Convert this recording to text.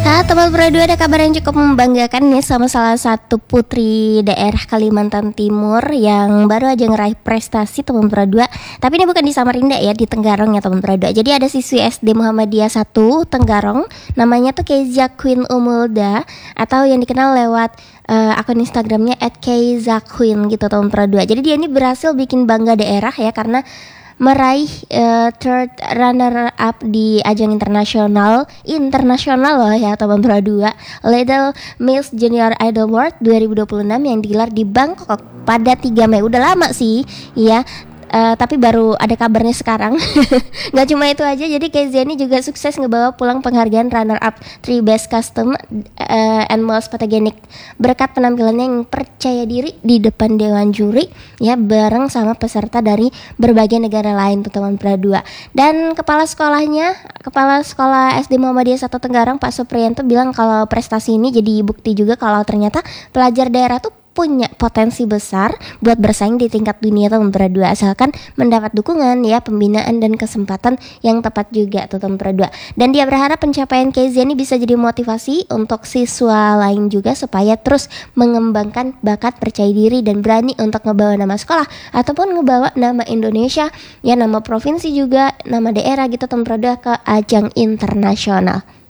Teman Pro 2, ada kabar yang cukup membanggakan nih sama salah satu putri daerah Kalimantan Timur yang baru aja ngeraih prestasi teman Pro 2. Tapi ini bukan di Samarinda ya, di Tenggarong ya teman Pro 2. Jadi ada siswi SD Muhammadiyah 1 Tenggarong, namanya tuh Keiza Queen Umulda, atau yang dikenal lewat akun Instagramnya @keizaqueen gitu teman Pro 2. Jadi dia ini berhasil bikin bangga daerah ya, karena meraih third runner up di ajang internasional loh ya teman Pro 2, Little Miss Junior Idol World 2026 yang digelar di Bangkok pada 3 Mei. Udah lama sih ya, tapi baru ada kabarnya sekarang. Gak cuma itu aja, jadi Keiza ini juga sukses ngebawa pulang penghargaan runner up 3 Best Custom and Most Photogenic berkat penampilannya yang percaya diri di depan dewan juri ya, bareng sama peserta dari berbagai negara lain tuh teman Pro 2. Dan kepala sekolah SD Muhammadiyah 1 Tenggarong, Pak Supriyanto, bilang kalau prestasi ini jadi bukti juga kalau ternyata pelajar daerah tuh punya potensi besar buat bersaing di tingkat dunia teman Pro 2, asalkan mendapat dukungan ya, pembinaan dan kesempatan yang tepat juga tuh teman Pro 2. Dan dia berharap pencapaian Keiza ini bisa jadi motivasi untuk siswa lain juga supaya terus mengembangkan bakat, percaya diri dan berani untuk ngebawa nama sekolah ataupun ngebawa nama Indonesia ya, nama provinsi juga, nama daerah gitu teman Pro 2 ke ajang internasional.